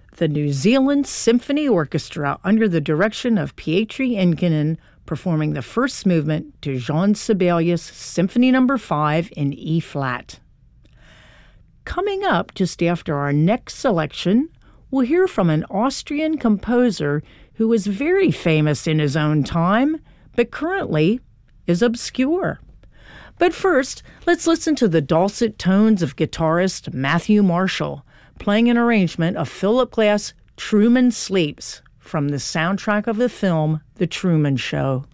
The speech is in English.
the New Zealand Symphony Orchestra under the direction of Pietri Inkinen performing the first movement to Jean Sibelius Symphony No. 5 in E-flat. Coming up just after our next selection, we'll hear from an Austrian composer who was very famous in his own time, but currently is obscure. But first, let's listen to the dulcet tones of guitarist Matthew Marshall playing an arrangement of Philip Glass' Truman Sleeps from the soundtrack of the film The Truman Show.